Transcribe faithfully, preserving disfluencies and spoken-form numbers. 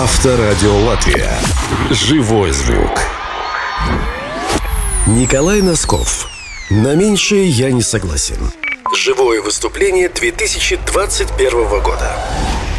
Авторадио Латвия. Живой звук. Николай Носков. На меньшее я не согласен. Живое выступление две тысячи двадцать первого года.